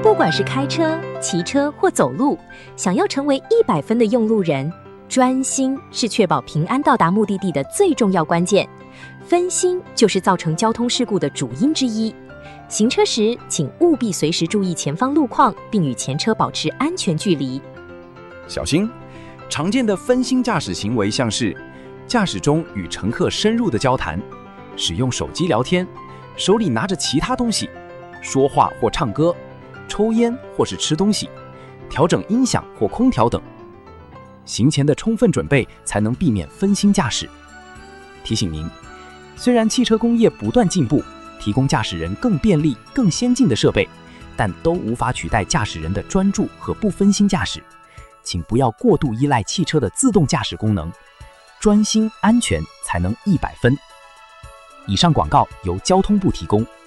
不管是开车、骑车或走路，想要成为100分的用路人，专心是确保平安到达目的地的最重要关键。分心就是造成交通事故的主因之一。行车时，请务必随时注意前方路况，并与前车保持安全距离。 小心，常见的分心驾驶行为像是驾驶中与乘客深入的交谈，使用手机聊天，手里拿着其他东西，说话或唱歌，抽烟或是吃东西，调整音响或空调等。行前的充分准备才能避免分心驾驶。提醒您，虽然汽车工业不断进步，提供驾驶人更便利、更先进的设备，但都无法取代驾驶人的专注和不分心驾驶。请不要过度依赖汽车的自动驾驶功能，专心安全才能100分。以上广告由交通部提供。